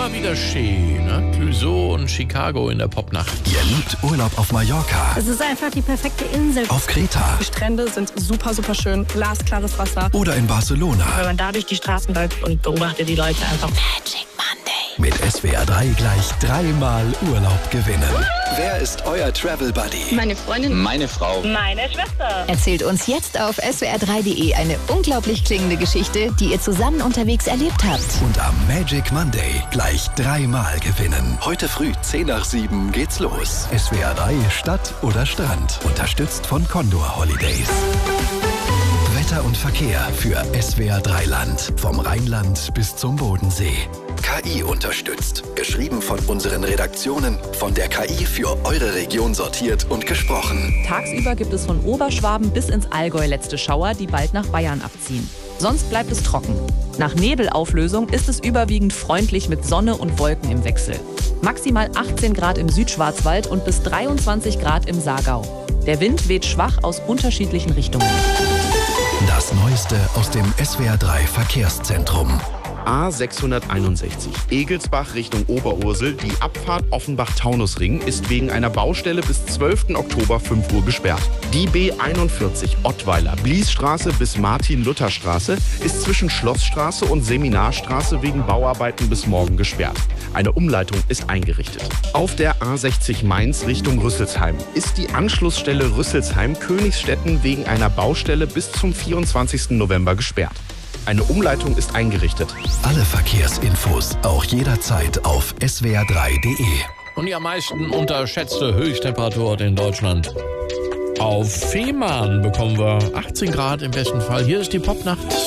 immer wieder schön, ne? Clouseau und Chicago in der Popnacht. Ihr liebt Urlaub auf Mallorca, Es ist einfach die perfekte Insel. auf Kreta Die Strände sind super, super schön. Glasklares Wasser. oder in Barcelona. Wenn man da durch die Straßen läuft und beobachtet die Leute einfach. Magic Monday. Mit SWR 3 gleich 3-mal Urlaub gewinnen. Wer ist euer Travel Buddy? Meine Freundin. Meine Frau. Meine Schwester. Erzählt uns jetzt auf swr3.de eine unglaublich klingende Geschichte, die ihr zusammen unterwegs erlebt habt. Und am Magic Monday gleich 3-mal gewinnen. Heute früh 10 nach 7 geht's los. SWR 3 Stadt oder Strand. Unterstützt von Condor Holidays. Wetter und Verkehr für SWR 3 Land. Vom Rheinland bis zum Bodensee. KI unterstützt. Geschrieben von unseren Redaktionen. Von der KI für eure Region sortiert und gesprochen. Tagsüber gibt es von Oberschwaben bis ins Allgäu letzte Schauer, die bald nach Bayern abziehen. Sonst bleibt es trocken. Nach Nebelauflösung ist es überwiegend freundlich mit Sonne und Wolken im Wechsel. Maximal 18 Grad im Südschwarzwald und bis 23 Grad im Saargau. Der Wind weht schwach aus unterschiedlichen Richtungen. Das Neueste aus dem SWR 3 Verkehrszentrum. A661 Egelsbach Richtung Oberursel. Die Abfahrt Offenbach-Taunusring ist wegen einer Baustelle bis 12. Oktober 5 Uhr gesperrt. Die B41 Ottweiler Bliesstraße bis Martin-Luther-Straße ist zwischen Schlossstraße und Seminarstraße wegen Bauarbeiten bis morgen gesperrt. Eine Umleitung ist eingerichtet. Auf der A60 Mainz Richtung Rüsselsheim ist die Anschlussstelle Rüsselsheim-Königsstetten wegen einer Baustelle bis zum 24. November gesperrt. Eine Umleitung ist eingerichtet. Alle Verkehrsinfos auch jederzeit auf swr3.de. Und die am meisten unterschätzte Höchsttemperatur in Deutschland. Auf Fehmarn bekommen wir 18 Grad im besten Fall. Hier ist die Popnacht.